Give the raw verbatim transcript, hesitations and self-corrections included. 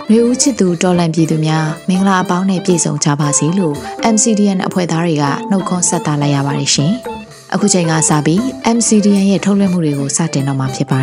နှွေဦးချစ်သူတော်လန်ပြည်သူများမင်္ဂလာအပေါင်းနဲ့ပြည့်စုံကြပါစေလို့ M C D N အဖွဲ့သားတွေကနှုတ်ခွန်းဆက်တာလိုက်ရပါတယ်ရှင်။အခုချိန်ကစပြီး M C D N ရဲ့ထုတ်လွှင့်မှုတွေကိုစတင်တော့မှာဖြစ်ပါ